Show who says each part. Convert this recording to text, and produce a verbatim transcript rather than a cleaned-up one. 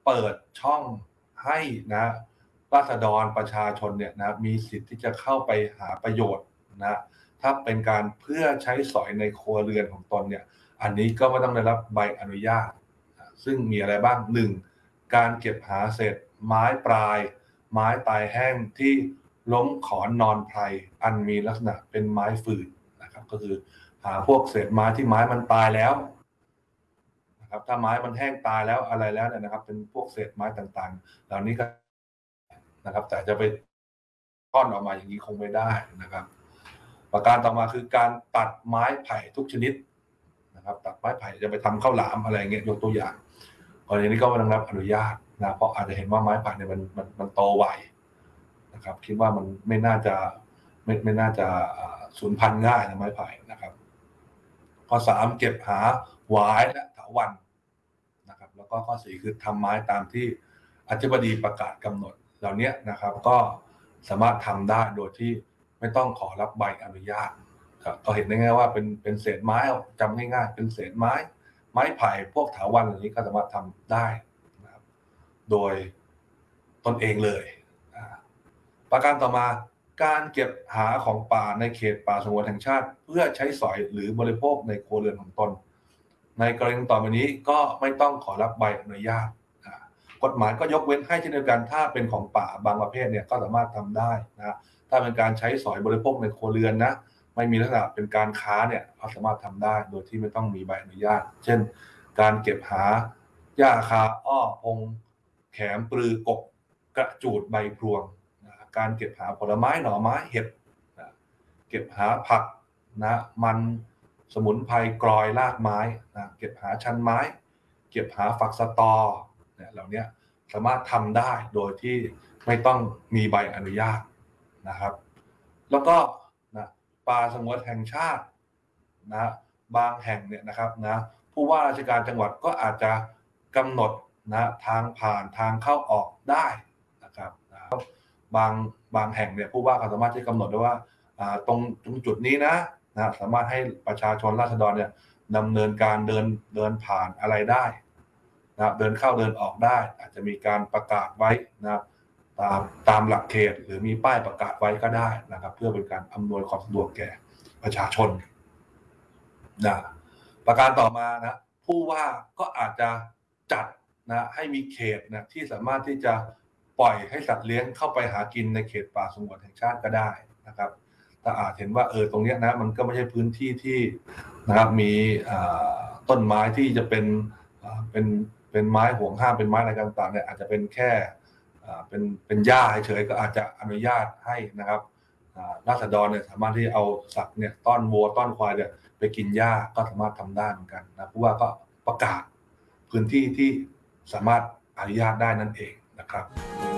Speaker 1: เปิดช่องให้นะราษฎรประชาชนเนี่ยนะมีสิทธิ์ที่จะเข้าไปหาประโยชน์นะถ้าเป็นการเพื่อใช้สอยในครัวเรือนของตนเนี่ยอันนี้ก็ไม่ต้องได้รับใบอนุญาตซึ่งมีอะไรบ้างหนึ่งการเก็บหาเศษไม้ปลายไม้ตายแห้งที่ล้มขอนนอนไพรอันมีลักษณะเป็นไม้ฝืนนะครับก็คือหาพวกเศษไม้ที่ไม้มันตายแล้วนะครับถ้าไม้มันแห้งตายแล้วอะไรแล้วเนี่ยนะครับเป็นพวกเศษไม้ต่างๆเหล่านี้ก็นะครับแต่จะไปก้อนออกมาอย่างนี้คงไม่ได้นะครับประการต่อมาคือการตัดไม้ไผ่ทุกชนิดนะครับตัดไม้ไผ่จะไปทำข้าวหลามอะไรเงี้ยยกตัวอย่างกรณีนี้ก็ไม่ต้องรับอนุญาตนะเพราะอาจจะเห็นว่าไม้ไผ่เนี่ยมันมันมันโตไวนะครับคิดว่ามันไม่น่าจะไม่ไม่น่าจะสูญพันธุ์ง่ายนะไม้ไผ่นะครับข้อสามเก็บหาหวายและเถาวัลย์นะครับแล้วก็ข้อสี่คือทำไม้ตามที่อธิบดีประกาศกำหนดเหล่านี้นะครับก็สามารถทำได้โดยที่ไม่ต้องขอรับใบอนุญาตก็เห็นได้ง่ายว่าเป็นเป็นเศษไม้จำง่ายๆเป็นเศษไม้ไม้ไผ่พวกเถาวัลย์อย่างนี้ก็สามารถทำได้นะครับโดยตนเองเลยประการต่อมาการเก็บหาของป่าในเขตป่าสงวนแห่งชาติเพื่อใช้สอยหรือบริโภคในครัวเรือนของตนในกรณีต่อไปนี้ก็ไม่ต้องขอรับใบอนุญาตกฎหมายก็ยกเว้นให้เช่นเดียวกันถ้าเป็นของป่าบางประเภทเนี่ยก็สามารถทำได้นะถ้าเป็นการใช้สอยบริโภคในครัวเรือนนะไม่มีลักษณะเป็นการค้าเนี่ยก็สามารถทำได้โดยที่ไม่ต้องมีใบอนุญาตเช่นการเก็บหาหญ้าคาอ้อพงแขมปลือกบกระจูดใบพลวงการเก็บหาผลไม้หน่อไม้เห็ดเก็บหาผักนะมันสมุนไพรกรอยรากไม้นะเก็บหาชันไม้เก็บหาฝักสตอเนี่ยเหล่านี้สามารถทำได้โดยที่ไม่ต้องมีใบอนุญาตนะครับแล้วก็นะป่าสงวนแห่งชาตินะบางแห่งเนี่ยนะครับนะผู้ว่าราชการจังหวัดก็อาจจะกำหนดนะทางผ่านทางเข้าออกได้นะครับนะบางบางแห่งเนี่ยผู้ว่าก็สามารถที่กำหนดได้ว่าตรงตรงจุดนี้นะนะสามารถให้ประชาชนราษฎรเนี่ยดำเนินการเดินเดินผ่านอะไรได้นะเดินเข้าเดินออกได้อาจจะมีการประกาศไว้นะตามตามหลักเขตหรือมีป้ายประกาศไว้ก็ได้นะครับเพื่อเป็นการอำนวยความสะดวกแก่ประชาชนนะประการต่อมานะผู้ว่าก็อาจจะจัดนะให้มีเขตนะที่สามารถที่จะปล่อยให้สัตว์เลี้ยงเข้าไปหากินในเขตป่าสงวนแห่งชาติก็ได้นะครับถ้าอาจเห็นว่าเออตรงนี้นะมันก็ไม่ใช่พื้นที่ที่นะครับมีต้นไม้ที่จะเป็นเป็นเป็นไม้ห่วงห้ามเป็นไม้อะไรต่างๆเนี่ยอาจจะเป็นแค่เป็นเป็นหญ้าเฉยๆก็อาจจะอนุญาตให้นะครับราษฎรเนี่ยสามารถที่เอาสัตว์เนี่ยต้อนวัวต้อนควายเนี่ยไปกินหญ้าก็สามารถทำได้เหมือนกันนะผู้ว่าก็ประกาศพื้นที่ที่สามารถอนุญาตได้นั่นเองนะครับ